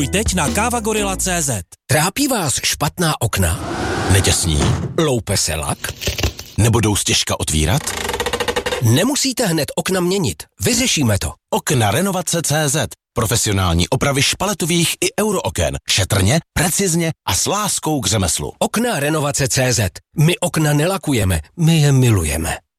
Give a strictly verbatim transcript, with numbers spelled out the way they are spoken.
Teď na kávagorilla tečka cé zet. Trápí vás špatná okna? Netěsní? Loupe se lak? Nebudou stěžka otvírat? Nemusíte hned okna měnit. Vyřešíme to. Okna renovace tečka cé zet. Profesionální opravy špaletových i eurooken. Šetrně, precizně a s láskou k řemeslu. Okna renovace tečka cé zet. My okna nelakujeme, my je milujeme.